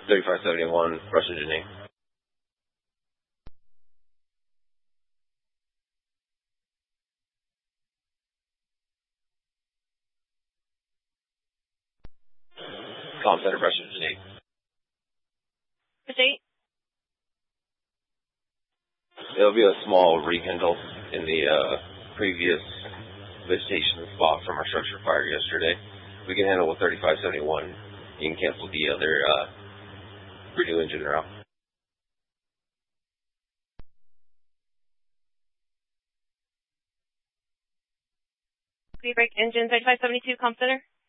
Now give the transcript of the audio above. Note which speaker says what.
Speaker 1: 3571, Rush Engineering. Comm Center, Rush Engineering.
Speaker 2: Proceed.
Speaker 1: There'll be a small rekindle in the previous vegetation spot from our structure fire yesterday. We can handle with 3571. You can cancel the other renew engine route.
Speaker 2: Pre-break engine 3572, Comm Center.